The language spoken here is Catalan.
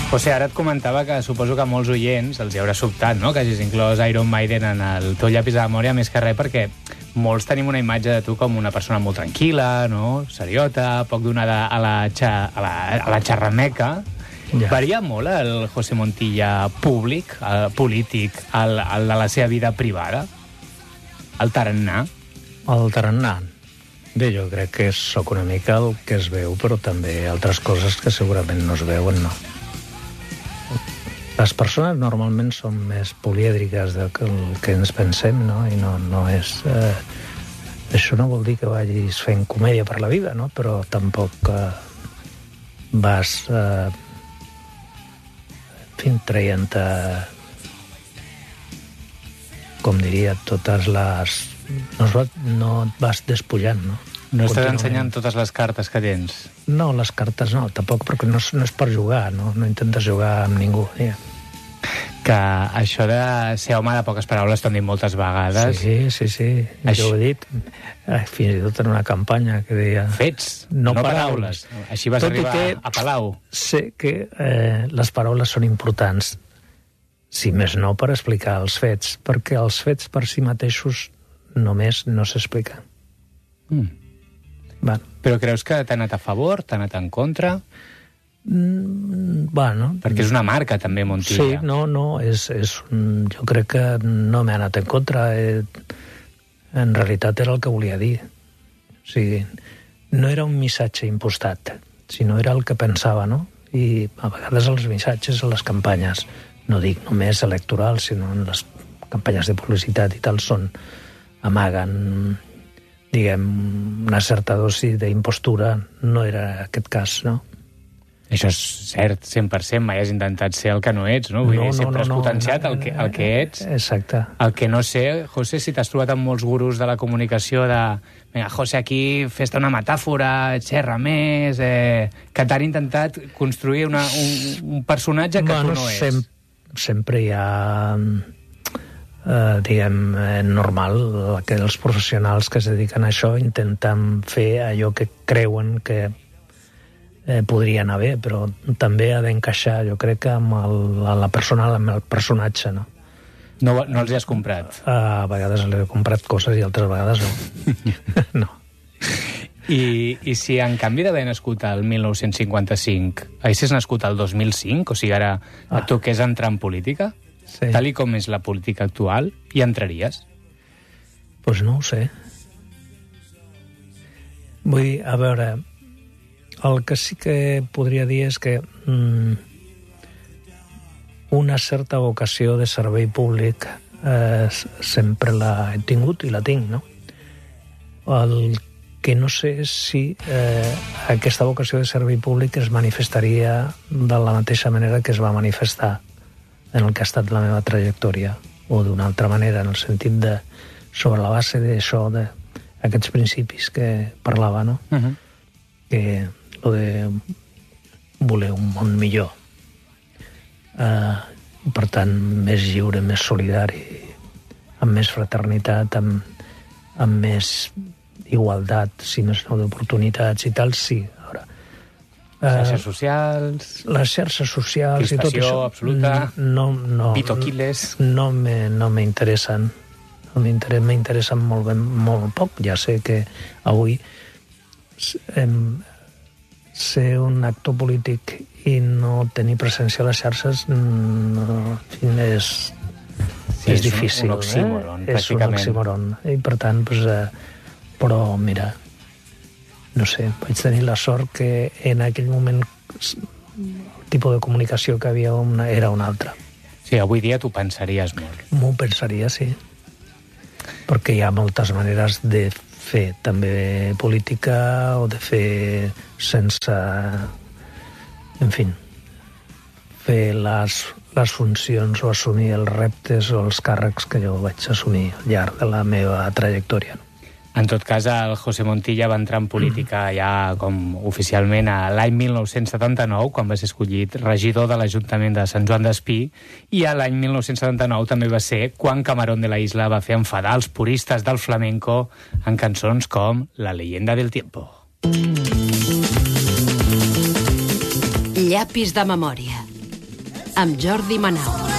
José, ara et comentava que suposo que a molts oients els hi haurà sobtat, no?, que hagis inclòs Iron Maiden en el teu llapis de memòria, més que res perquè molts tenim una imatge de tu com una persona molt tranquil·la, no?, seriota, poc donada a la xerrameca. Ja. Varia molt el José Montilla públic, polític, el de la seva vida privada? El tarannà? El tarannà. Bé, jo crec que sóc una mica el que es veu, però també altres coses que segurament no es veuen, no. Les persones normalment són més polièdriques del que ens pensem, no? I no és... això no vol dir que vagis fent comèdia per la vida, no? Però tampoc vas... traient-te, com diria, totes les... No et vas despullant, no? No estàs ensenyant totes les cartes que tens? No, les cartes no, tampoc, perquè no és per jugar, no intentes jugar amb ningú. Ja. Que això de ser home de poques paraules t'ho han dit moltes vegades. Sí. Jo ho he dit, fins i tot en una campanya que deia... Fets, no paraules. Així vas arribar a Palau. Sé que les paraules són importants, si més no per explicar els fets, perquè els fets per si mateixos només no s'expliquen. Però creus que t'ha anat a favor, t'ha anat en contra? Bueno... Perquè és una marca, també, Montilla. Sí, jo crec que no m'ha anat en contra. En realitat era el que volia dir. O sigui, no era un missatge impostat, sinó era el que pensava, no? I a vegades els missatges a les campanyes, no dic només electorals, sinó en les campanyes de publicitat i tal, amaguen, diguem, una certa dosi d'impostura. No era aquest cas, no? Això és cert, 100%, mai has intentat ser el que no ets, no? Vull dir, sempre has potenciat el que ets. Exacte. El que no sé, José, si t'has trobat amb molts gurus de la comunicació de... Vinga, José, aquí fes-te una metàfora, xerra més... que t'han intentat construir un personatge que tu no és. Sempre hi ha... diguem, normal que els professionals que es dediquen a això intenten fer allò que creuen que podria anar bé, però també ha d'encaixar, jo crec, amb la persona, amb el personatge, no? No els hi has comprat? A vegades li he comprat coses i altres vegades no. No. I si en canvi d'haver nascut el 1955 haguessis nascut el 2005, o sigui, ara et toqués entrar en política, tal i com és la política actual, hi entraries? Doncs no ho sé. Vull dir, a veure... El que sí que podria dir és que una certa vocació de servei públic sempre l'he tingut i la tinc, no? El que no sé és si aquesta vocació de servei públic es manifestaria de la mateixa manera que es va manifestar en el que ha estat la meva trajectòria, o d'una altra manera, en el sentit de, sobre la base d'això, d'aquests principis que parlava, no? Que o de voler un món millor. Per tant, més lliure, més solidari, amb més fraternitat, amb més igualtat, si més no d'oportunitats i tal, sí. Xarxes socials... Les xarxes socials i tot això... absoluta... Pitoquiles... No m'interessen. M'interessen molt poc. Ja sé que avui... ser un actor polític i no tenir presència a les xarxes és difícil. És un oxímoron, pràcticament. És un oxímoron. I per tant, però mira, no sé, vaig tenir la sort que en aquell moment el tipus de comunicació que havia era un altre. Sí, avui dia t'ho pensaries molt. M'ho pensaria, sí. Perquè hi ha moltes maneres de fer també política o de fer sense... En fi, fer les funcions o assumir els reptes o els càrrecs que jo vaig assumir al llarg de la meva trajectòria. En tot cas, el José Montilla va entrar en política ja com oficialment l'any 1979, quan va ser escollit regidor de l'Ajuntament de Sant Joan d'Espí, i l'any 1979 també va ser quan Camarón de la Isla va fer enfadar els puristes del flamenco en cançons com La leyenda del tiempo. Llapis de memòria. amb Jordi Manal.